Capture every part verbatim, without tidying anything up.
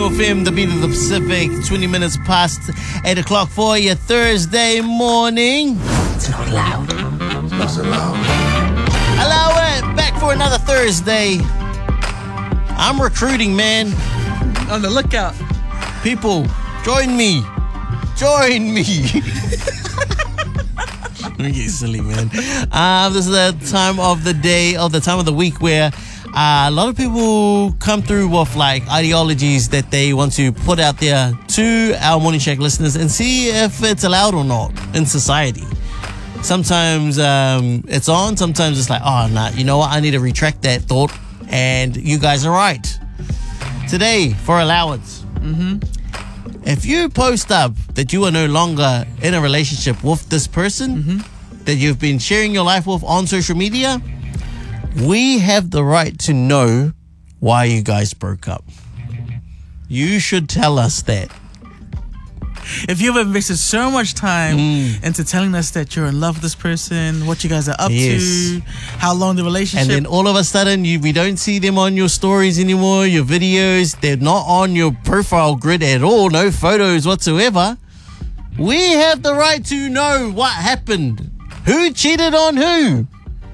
F M, the beat of the Pacific. twenty minutes past eight o'clock for your Thursday morning. It's not loud. It's not so loud. Allow it. Back for another Thursday. I'm recruiting, man. On the lookout. People, join me. Join me. Don't get silly, man. Uh, this is the time of the day, or the time of the week where uh, a lot of people come through with like ideologies that they want to put out there to our Morning Shack listeners and see if it's allowed or not in society. Sometimes um, it's on, sometimes it's like, oh, nah, you know what? I need to retract that thought, and you guys are right. Today, for allowance. Mm-hmm. If you post up that you are no longer in a relationship with this person mm-hmm. that you've been sharing your life with on social media, we have the right to know why you guys broke up. You should tell us that. If you've invested so much time Mm. into telling us that you're in love with this person, what you guys are up Yes. to, how long the relationship... And then all of a sudden, you, we don't see them on your stories anymore, your videos. They're not on your profile grid at all. No photos whatsoever. We have the right to know what happened. Who cheated on who?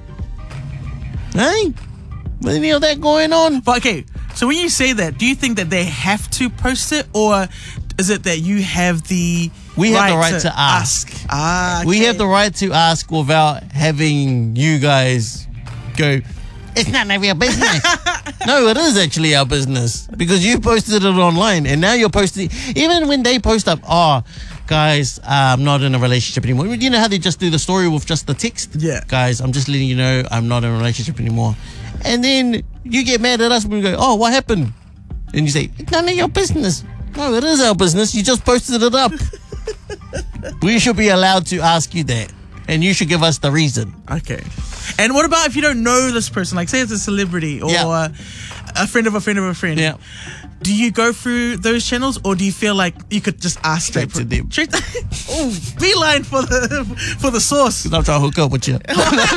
Hey? With any of that going on? But okay, so when you say that, do you think that they have to post it, or is it that you have the We have right the right to ask. Ah, okay. We have the right to ask without having you guys go, it's not none of your business. No, it is actually our business because you posted it online and now you're posting. Even when they post up, oh, guys, uh, I'm not in a relationship anymore. You know how they just do the story with just the text? Yeah. Guys, I'm just letting you know I'm not in a relationship anymore. And then you get mad at us when we go, oh, what happened? And you say, it's none of your business. No, it is our business. You just posted it up. We should be allowed to ask you that. And you should give us the reason. Okay. And what about if you don't know this person? Like, say it's a celebrity or Yeah. a friend of a friend of a friend. Yeah. Do you go through those channels, or do you feel like you could just ask Straight to them. Straight to Oh, beeline for the for the source. I'm trying to hook up with you.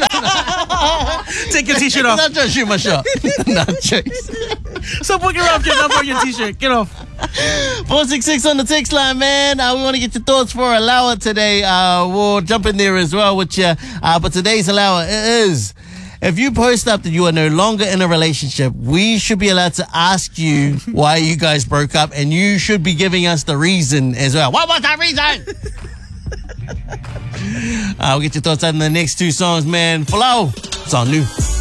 Take your t-shirt off. Not trying to shoot my shot. Not jokes. Stop looking around your number on your t-shirt. Get off. four six six on the text line, man. Uh, we want to get your thoughts for Allow It today. Uh, we'll jump in there as well with you. Uh, but today's Allow It is, if you post up that you are no longer in a relationship, we should be allowed to ask you why you guys broke up, and you should be giving us the reason as well. What was that reason? uh, we'll get your thoughts on the next two songs, man. Flow. It's on new.